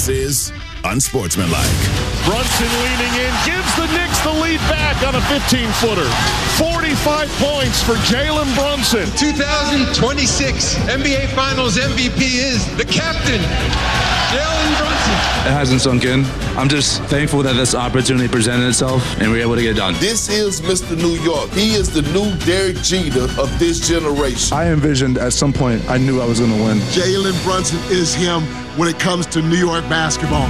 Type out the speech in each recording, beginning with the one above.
This is Unsportsmanlike. Brunson leaning in, gives the Knicks the lead back on a 15-footer. 45 points for Jalen Brunson. 2026 NBA Finals MVP is the captain, Jalen Brunson. It hasn't sunk in. I'm just thankful that this opportunity presented itself and we were able to get it done. This is Mr. New York. He is the new Derek Jeter of this generation. I envisioned at some point I knew I was going to win. Jalen Brunson is him when it comes to New York basketball.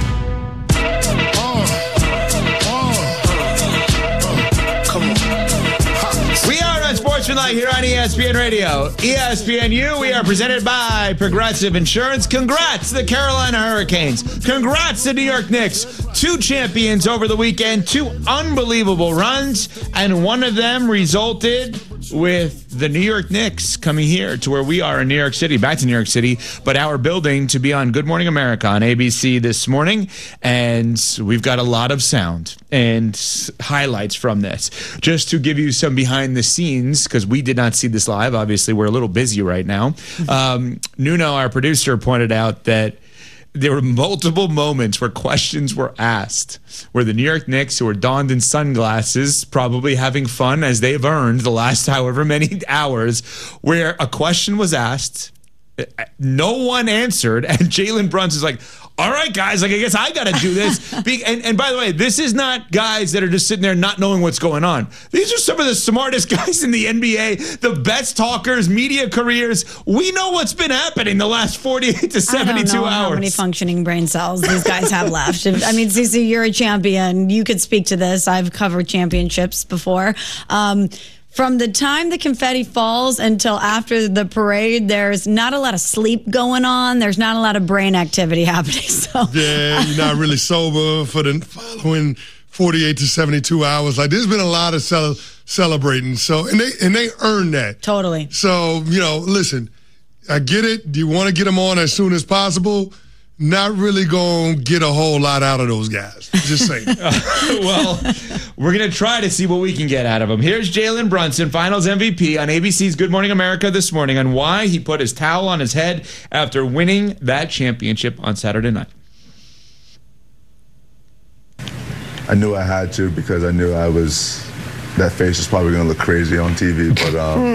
We are on Sportsmanlike here on ESPN Radio. ESPNU, we are presented by Progressive Insurance. Congrats to the Carolina Hurricanes. Congrats to New York Knicks. 2 champions over the weekend, 2 unbelievable runs, and one of them resulted with the New York Knicks coming here to where we are in New York City, back to New York City, but our building to be on Good Morning America on ABC this morning, and we've got a lot of sound and highlights from this. Just to give you some behind the scenes, because we did not see this live, obviously we're a little busy right now. Nuno, our producer, pointed out that there were multiple moments where questions were asked, where the New York Knicks, who were donned in sunglasses, probably having fun as they've earned the last however many hours, where a question was asked, no one answered, and Jalen Brunson's like, all right, guys, I guess I got to do this. And by the way, this is not guys that are just sitting there not knowing what's going on. These are some of the smartest guys in the NBA, the best talkers, media careers. We know what's been happening the last 48 to 72 I don't know hours. how many functioning brain cells these guys have left. I mean, Cece, you're a champion. You could speak to this. I've covered championships before. From the time the confetti falls until after the parade, there's not a lot of sleep going on. There's not a lot of brain activity happening. So Yeah, you're not really sober for the following 48 to 72 hours. Like, there's been a lot of celebrating. So, and they earned that. Totally. So, listen, I get it. Do you want to get them on as soon as possible? Not really going to get a whole lot out of those guys. Just saying. Well, we're going to try to see what we can get out of them. Here's Jalen Brunson, Finals MVP on ABC's Good Morning America this morning on why he put his towel on his head after winning that championship on Saturday night. I knew I had to because I knew that face was probably going to look crazy on TV. But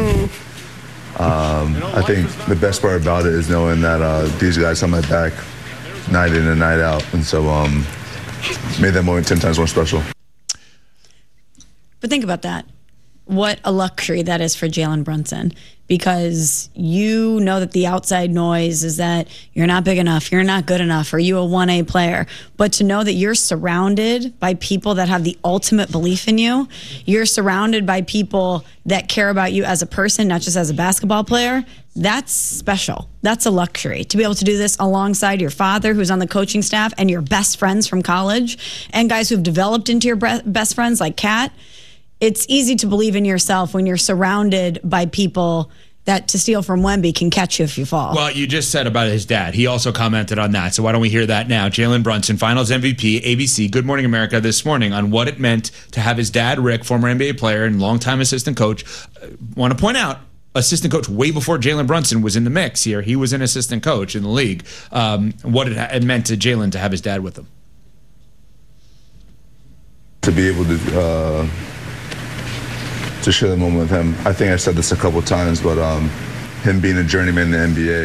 I think the best part about it is knowing that these guys have my back night in and night out. And so made that moment 10 times more special. But think about that. What a luxury that is for Jalen Brunson, because you know that the outside noise is that you're not big enough, you're not good enough, or you a 1A player. But to know that you're surrounded by people that have the ultimate belief in you, you're surrounded by people that care about you as a person, not just as a basketball player, that's special. That's a luxury. To be able to do this alongside your father, who's on the coaching staff, and your best friends from college, and guys who've developed into your best friends like Kat. It's easy to believe in yourself when you're surrounded by people that, to steal from Wemby, can catch you if you fall. Well, you just said about his dad. He also commented on that. So why don't we hear that now? Jalen Brunson, Finals MVP, ABC, Good Morning America this morning on what it meant to have his dad, Rick, former NBA player and longtime assistant coach. Want to point out, assistant coach way before Jalen Brunson was in the mix here. He was an assistant coach in the league. What it meant to Jalen to have his dad with him. To be able to share the moment with him. I think I said this a couple of times, but him being a journeyman in the NBA,